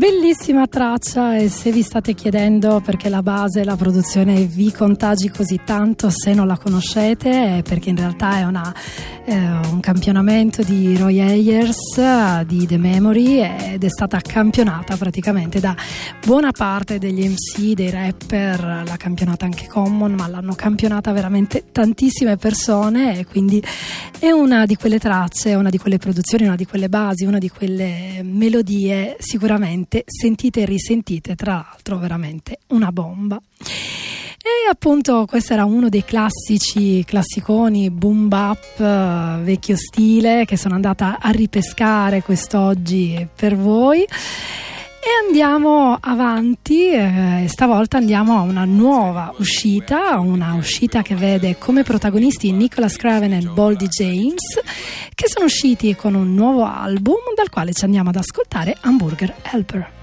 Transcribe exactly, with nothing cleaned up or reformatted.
Bellissima traccia, e se vi state chiedendo perché la base, la produzione vi contagi così tanto se non la conoscete, è perché in realtà è una, eh, un campionamento di Roy Ayers di The Memory, ed è stata campionata praticamente da buona parte degli M C, dei rapper. L'ha campionata anche Common, ma l'hanno campionata veramente tantissime persone, e quindi è una di quelle tracce, una di quelle produzioni, una di quelle basi, una di quelle melodie sicuramente sentite e risentite, tra l'altro veramente una bomba. E appunto questo era uno dei classici classiconi boom bap uh, vecchio stile, che sono andata a ripescare quest'oggi per voi. E andiamo avanti, eh, stavolta andiamo a una nuova uscita, una uscita che vede come protagonisti Nicholas Craven e Boldy James, che sono usciti con un nuovo album dal quale ci andiamo ad ascoltare Hamburger Helper.